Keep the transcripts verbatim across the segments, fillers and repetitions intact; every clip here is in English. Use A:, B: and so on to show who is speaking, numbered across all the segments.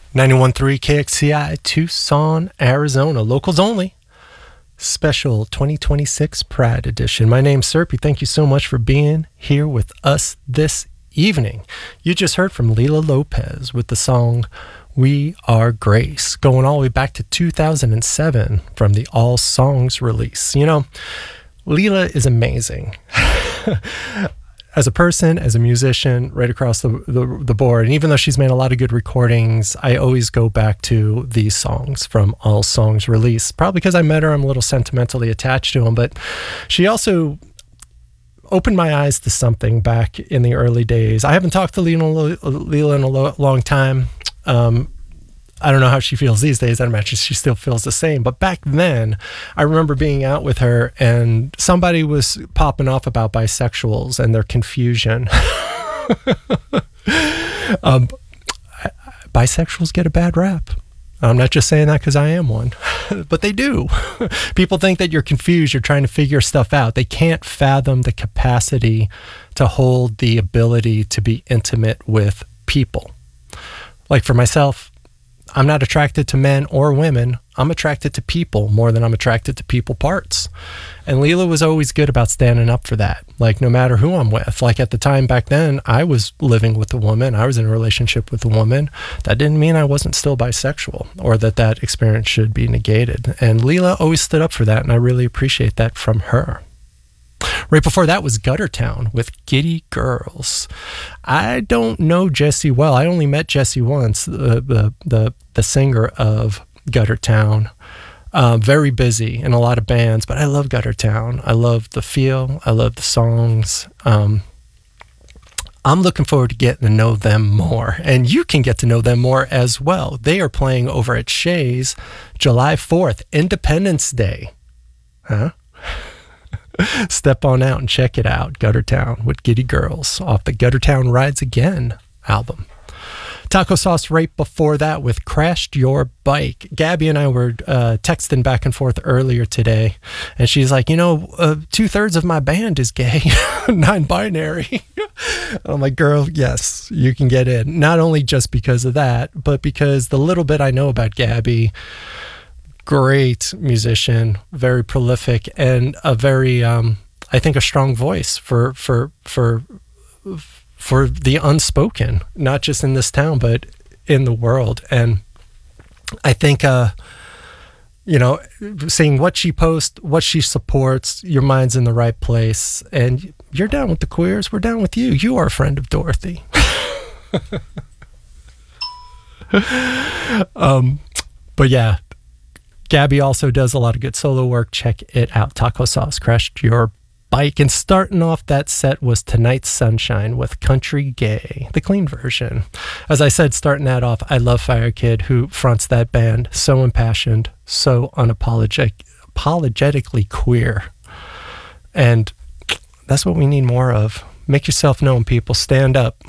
A: ninety-one point three K X C I, Tucson, Arizona. Locals only. Special twenty twenty-six Pride Edition. My name's Serpy. Thank you so much for being here with us this evening. You just heard from Lila Lopez with the song We Are Grace, going all the way back to two thousand seven from the All Songs release. You know, Lila is amazing. As a person, as a musician, right across the, the the board. And even though she's made a lot of good recordings, I always go back to these songs from All Songs release. Probably because I met her, I'm a little sentimentally attached to them. But she also opened my eyes to something back in the early days. I haven't talked to Lila, Lila in a lo- long time. Um, I don't know how she feels these days. I imagine she still feels the same. But back then, I remember being out with her and somebody was popping off about bisexuals and their confusion. um, bisexuals get a bad rap. I'm not just saying that because I am one, but they do. People think that you're confused. You're trying to figure stuff out. They can't fathom the capacity to hold the ability to be intimate with people. Like for myself, I'm not attracted to men or women. I'm attracted to people more than I'm attracted to people parts. And Lila was always good about standing up for that. Like no matter who I'm with. Like at the time back then, I was living with a woman. I was in a relationship with a woman. That didn't mean I wasn't still bisexual or that that experience should be negated. And Lila always stood up for that. And I really appreciate that from her. Right before that was Guttertown with Giddy Girls. I don't know Jessie well. I only met Jessie once, the the the, the singer of Guttertown. Uh, very busy in a lot of bands, but I love Guttertown. I love the feel. I love the songs. Um, I'm looking forward to getting to know them more, and you can get to know them more as well. They are playing over at Shays July fourth, Independence Day. Huh? Step on out and check it out. Guttertown with Giddy Girls off the Guttertown Rides Again album. Taco Sauce right before that with Crashed Your Bike. Gabby and I were uh, texting back and forth earlier today, and she's like, you know, uh, two-thirds of my band is gay, non-binary. I'm like, girl, yes, you can get in. Not only just because of that, but because the little bit I know about Gabby, great musician, very prolific, and a very, um, I think, a strong voice for for for for the unspoken, not just in this town, but in the world. And I think, uh, you know, seeing what she posts, what she supports, your mind's in the right place, and you're down with the queers. We're down with you. You are a friend of Dorothy. um, but yeah. Gabby also does a lot of good solo work. Check it out. Taco Sauce, Crashed Your Bike. And starting off that set was Tonight's Sunshine with Country Gay, the clean version. As I said, starting that off, I love Fire Kid, who fronts that band. So impassioned, so unapologetic, apologetically queer. And that's what we need more of. Make yourself known, people. Stand up.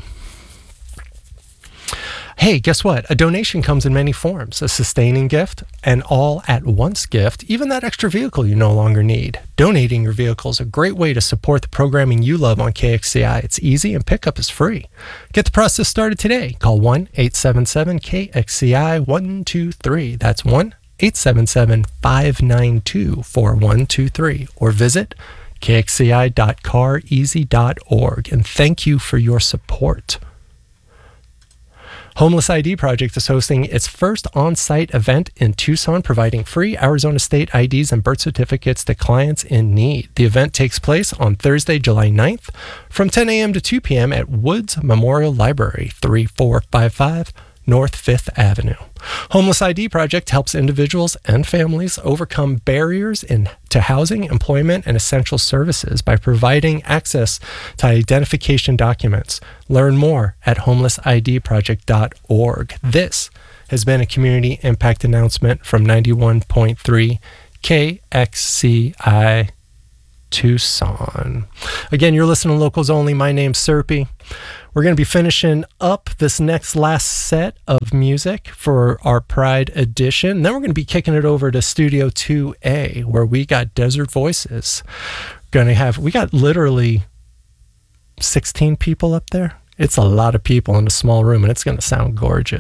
A: Hey, guess what? A donation comes in many forms. A sustaining gift, an all-at-once gift, even that extra vehicle you no longer need. Donating your vehicle is a great way to support the programming you love on K X C I. It's easy and pickup is free. Get the process started today. Call one eight seven seven K X C I one two three. That's one eight seven seven five nine two four one two three. Or visit K X C I dot car easy dot org. And thank you for your support. Homeless I D Project is hosting its first on-site event in Tucson, providing free Arizona State I Ds and birth certificates to clients in need. The event takes place on Thursday, July ninth, from ten a.m. to two p.m. at Woods Memorial Library, thirty-four fifty-five North fifth Avenue. Homeless I D Project helps individuals and families overcome barriers in, to housing, employment, and essential services by providing access to identification documents. Learn more at homeless I D project dot org. This has been a community impact announcement from ninety-one point three K X C I Tucson. Again, you're listening to Locals Only. My name's Serpy. We're going to be finishing up this next last set of music for our Pride edition. Then we're going to be kicking it over to Studio two A, where we got Desert Voices. Going to have, we got literally sixteen people up there. It's a lot of people in a small room, and it's going to sound gorgeous.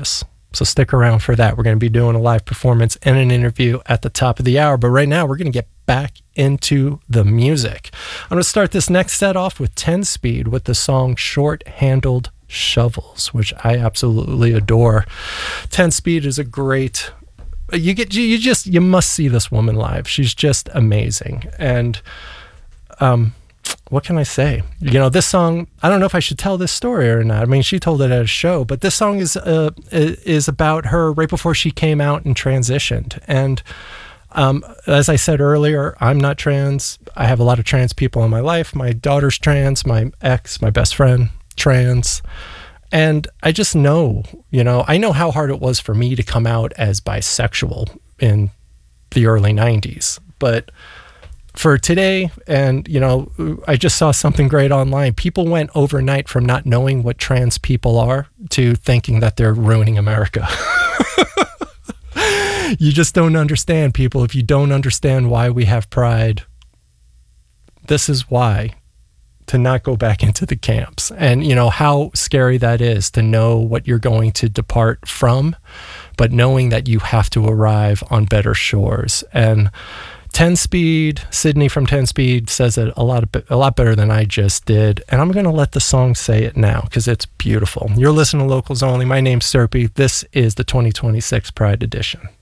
A: So stick around for that. We're going to be doing a live performance and an interview at the top of the hour. But right now, we're going to get back into the music. I'm going to start this next set off with ten Speed with the song Short-Handled Shovels, which I absolutely adore. ten Speed is a great... You get you just you must see this woman live. She's just amazing. And um what can I say? You know, this song, I don't know if I should tell this story or not. I mean, she told it at a show, but this song is uh, is about her right before she came out and transitioned. And um, as I said earlier, I'm not trans. I have a lot of trans people in my life. My daughter's trans, my ex, my best friend, trans. And I just know, you know, I know how hard it was for me to come out as bisexual in the early nineties. But for today, and, you know, I just saw something great online. People went overnight from not knowing what trans people are to thinking that they're ruining America. You just don't understand, people. If you don't understand why we have pride, this is why. To not go back into the camps, and you know how scary that is to know what you're going to depart from, but knowing that you have to arrive on better shores. And ten Speed, Sydney from ten Speed says it a lot of, a lot better than I just did. And I'm going to let the song say it now because it's beautiful. You're listening to Locals Only. My name's Serpy. This is the twenty twenty-six Pride Edition.